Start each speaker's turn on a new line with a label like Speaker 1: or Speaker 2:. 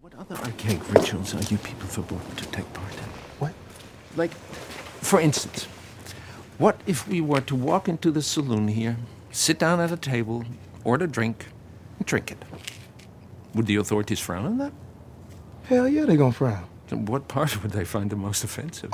Speaker 1: What other archaic rituals are you people forbidden to take part in?
Speaker 2: What?
Speaker 1: Like, for instance, what if we were to walk into the saloon here, sit down at a table, order a drink, and drink it? Would the authorities frown on that?
Speaker 2: Hell yeah, they gonna frown.
Speaker 1: And what part would they find the most offensive?